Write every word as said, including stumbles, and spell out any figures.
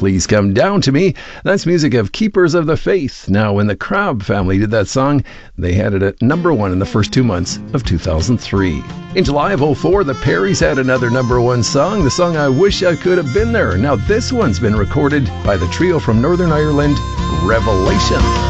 Please Come Down to Me. That's music of Keepers of the Faith. Now, when the Crab family did that song, they had it at number one in the first two months of two thousand three. In July of oh four, the Perrys had another number one song, the song I Wish I Could Have Been There. Now, this one's been recorded by the trio from Northern Ireland, Revelation.